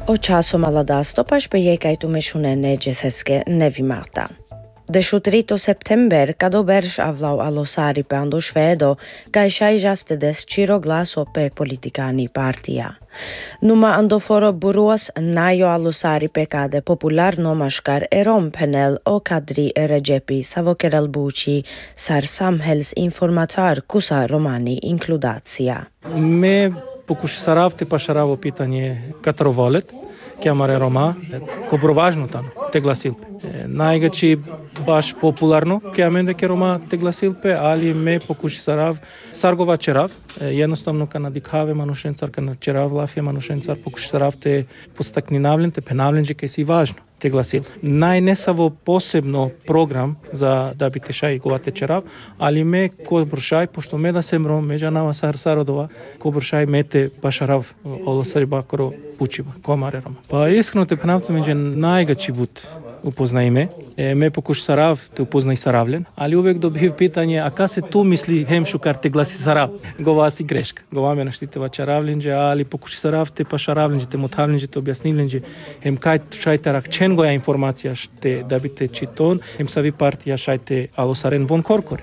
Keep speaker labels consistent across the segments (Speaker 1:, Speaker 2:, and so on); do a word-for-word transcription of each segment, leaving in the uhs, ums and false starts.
Speaker 1: O časom mlada stopaš pejekajtu mešunene džeseske nevimata. Dešutrito september, kado berš avlau alosari pe ando švedo, kaj šajžaste des čiro glaso pe politikani partija. Numa ando foro buruos najo alosari pe kade popularno maškar erom penel o kadri Recepi Savokerel Buči sar samhällsinformatör kusa romani inkludacija.
Speaker 2: Me pokušarav te pašaravo pitanje katero volet, chiamare Roma, cobro važno tamo, te glasilpe. Najgači baš popularno, chiamende ke Roma te glasilpe, ali me pokušarav sargova čerav, jednostavno ka nadikave manušencar, ka na čerav lafje manušencar pokušarav te postakninavljen, te penavljen, ke si važno te glasil. Naj ne samo posebno program za da bi te šaj govate čerav, ali me ko bršaj, pošto me da sem Rom, međa nama sar sarodova, ko bršaj mete pašarav olo sariba koro učiva, komare Roma. Pa iskreno te penavte međa najgači but upoznaj me, e, me pokuš sarav, te upoznaj saravljen, ali uvek dobiv pitanje, a ka se tu misli hemšu kar te glasi sarav? Gova si greška. Gova me naštiteva čaravljenđe, ali pokuš sarav te pa šaravljenđe, te motavljenđe, te objasnivljenđe, hem kaj šajtarak čengoja informacija šte, da bi te čiton, hem savi partija šajte alosaren von korkore.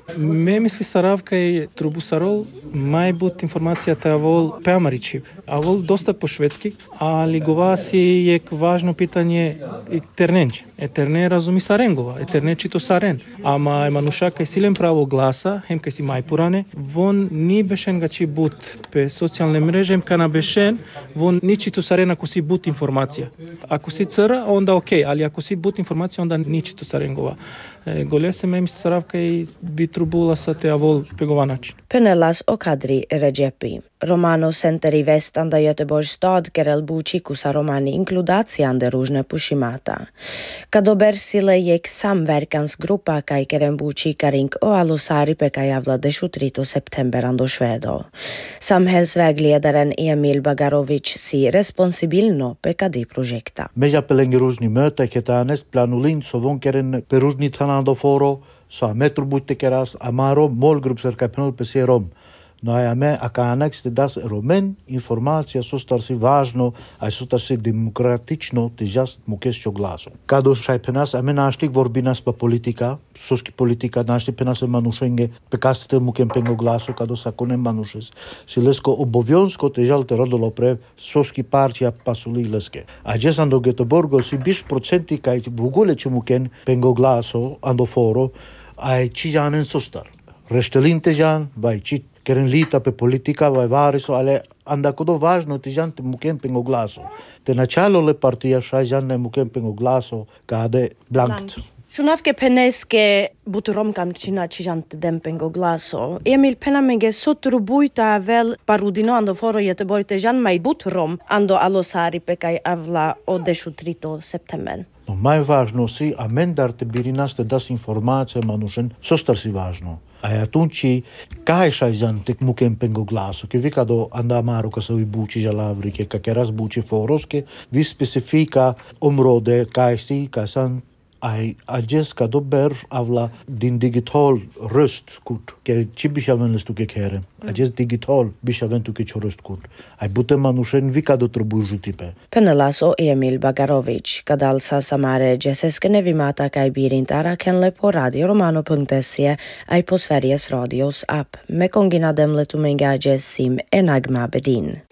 Speaker 2: Me misli sarav kaj trubusarol maj but informacija te avol peamaričiv. Avol dosta po švedski, ali gova si je važno pitanje eternenđe. Eterne razumi sarengova, eterne čito saren. Ama je manuša kaj silen pravo glasa, hem kaj si majpurane, von ni bešen gači but pe socijalne mreže, hem kana bešen, von ni čito saren ako si but informacija. Ako si cra, onda okej, ali ako si but informacija, onda ni čito sarengova. Golje se me misli sarav kaj bi trubula sa te avol pe gova način.
Speaker 1: Penelas o kadri Recepi. Romano Center i Vestanda Göteborgs stad Kerel Buči kusa romani inkludacijande ružne pušimata. Kado bersile jek samverkansgruppa kaj Kerel Buči karing o alosari pe kaj avla dešutrito september ando švedo. Samhällsvägledaren Emil Bagarovic si responsibilno pe kadi projekta.
Speaker 3: Meja pelenge ružni möte ketanes planulin sovon keren pe ružni tanando foro sa metru butte keras amaro målgruppser kapnol pe se rom. No a me akanex te das romen informacija sustar si važno, a sustar si demokratično te just mukesčo glaso. Kado šaj penas a me naštik vorbinas pa politika, soski politika naštik penas manušenge, pekastite mukem pengo glaso, kado sakonem manušes. Si lesko obovionsko te žal te rodolo prev, soski partija pasuli leske. A jes ando Göteborgo si biš procenti kaj v ogóle či muken pengo glaso ando foro, a či janen sustar. Reštelinte jan, vaj či keren lita pe politika vai variso, ale anda kodo važno ti jan te muken pengo glaso. Te načalo le partija šaj jan ne muken pengo glaso kade blankt.
Speaker 1: Šunavke peneske buturom kam čina čijante dem pengo glaso. Emil penamenge sotru bujta vel parudino ando foro Göteborg te jan mai buturom ando alosari pe kaj avla o dešutrito september.
Speaker 3: No mai važno si amendar te birinas te das informacija manušen, sostar si važno. A atunci, kaj šajzan tek mukem pengo glaso, che vi cado andamaro ca sa vi buci jalavri, che cacheras buci foros, che vi specifica omrode kaj si, kaj san ai ajes cado ber avla din digital röst kut, che ci bishaven lestu che kere. Ajes digital bishaven tu che röst kut. Ai bute manušen vi cado trebuie jutipe.
Speaker 1: Penelas o Emil Bagarovic, kadal sa samare džeseske nevimata kaj birintara kenle po radio romano punkt se ai po Sveriges Radios app. Me kongina demle tu menga sim enagma bedin.